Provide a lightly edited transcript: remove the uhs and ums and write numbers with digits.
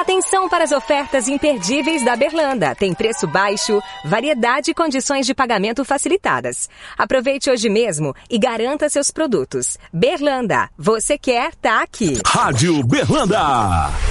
Atenção para as ofertas imperdíveis da Berlanda. Tem preço baixo, variedade e condições de pagamento facilitadas. Aproveite hoje mesmo e garanta seus produtos. Berlanda, você quer, tá aqui. Rádio Berlanda.